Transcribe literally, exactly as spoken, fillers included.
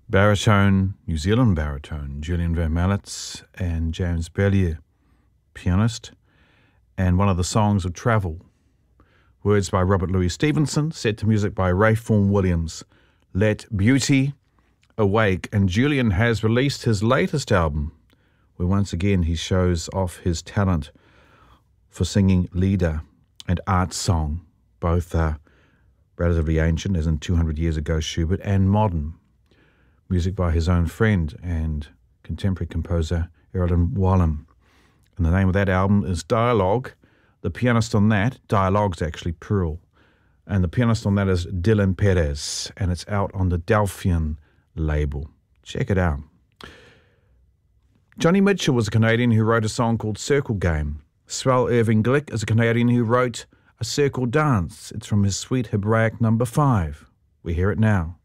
baritone, New Zealand baritone, Julian Van Mallets and James Bellier, pianist, and one of the songs of Travel. Words by Robert Louis Stevenson, set to music by Ray Vaughan Williams. Let Beauty Awake. And Julian has released his latest album, where once again he shows off his talent for singing lieder and art song, both uh, relatively ancient, as in two hundred years ago Schubert, and modern. Music by his own friend and contemporary composer Erilyn Wallam. And the name of that album is Dialogue. The pianist on that, Dialogue's actually plural, and the pianist on that is Dylan Perez, and it's out on the Delphian label. Check it out. Johnny Mitchell was a Canadian who wrote a song called Circle Game. Swell Irving Glick is a Canadian who wrote A Circle Dance. It's from his Sweet Hebraic number five. We hear it now.